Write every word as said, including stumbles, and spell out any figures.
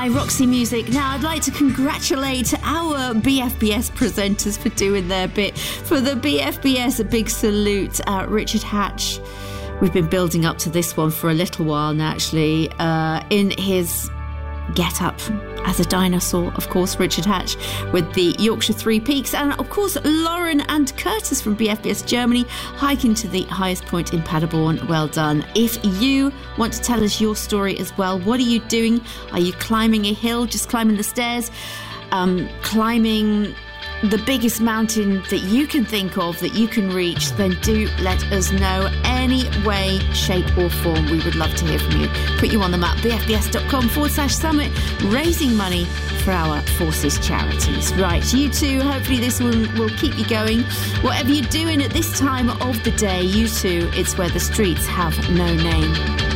Roxy Music. Now, I'd like to congratulate our B F B S presenters for doing their bit. For the B F B S, a big salute. Uh, Richard Hatch, we've been building up to this one for a little while now, actually, uh, in his get-up as a dinosaur, of course, Richard Hatch with the Yorkshire Three Peaks, and of course Lauren and Curtis from B F B S Germany hiking to the highest point in Paderborn. Well done. If you want to tell us your story as well, what are you doing? Are you climbing a hill, just climbing the stairs, um, climbing the biggest mountain that you can think of, that you can reach? Then do let us know any way, shape or form. We would love to hear from you. Put you on the map, bfbs.com forward slash summit, raising money for our Forces charities. Right, you too, hopefully this one will keep you going. Whatever you're doing at this time of the day, you too, it's where the streets have no name.